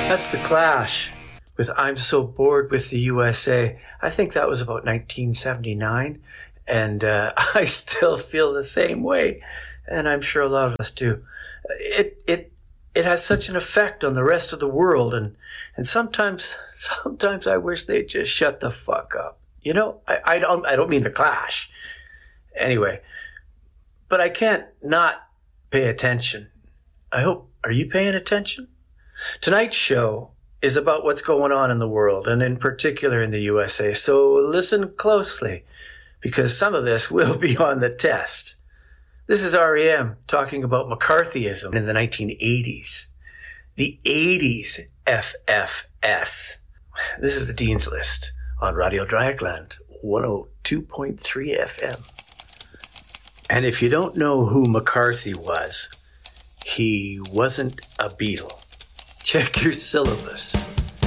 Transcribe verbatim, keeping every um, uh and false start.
That's The Clash with I'm So Bored with the U S A. I think that was about nineteen seventy-nine, and uh, I still feel the same way, and I'm sure a lot of us do. It it it has such an effect on the rest of the world, and and sometimes sometimes I wish they'd just shut the fuck up. You know, I, I don't I don't mean The Clash. Anyway, but I can't not pay attention. I hope, are you paying attention? Tonight's show is about what's going on in the world, and in particular in the U S A. So listen closely, because some of this will be on the test. This is R E M talking about McCarthyism in the nineteen eighties. The eighties F F S. This is the Dean's List on Radio Dragland, one oh two point three F M. And if you don't know who McCarthy was, he wasn't a Beatle. Check your syllabus.